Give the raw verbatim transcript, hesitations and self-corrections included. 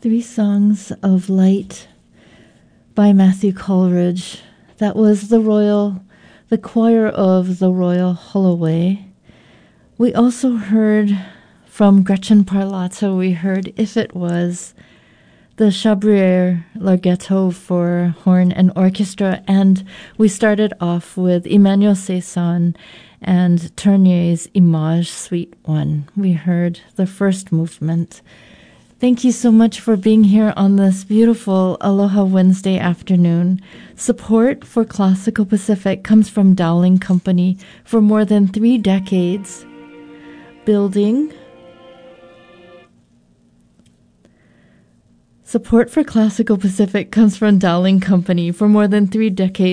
Three Songs of Light by Matthew Coleridge. That was the Royal, the choir of the Royal Holloway. We also heard from Gretchen Parlato, we heard If It Was, the Chabrier Larghetto for horn and orchestra, and we started off with Emmanuel Cézanne and Tournier's Image Suite one. We heard the first movement. Thank you so much for being here on this beautiful Aloha Wednesday afternoon. Support for Classical Pacific comes from Dowling Company for more than three decades, building. Support for Classical Pacific comes from Dowling Company for more than three decades.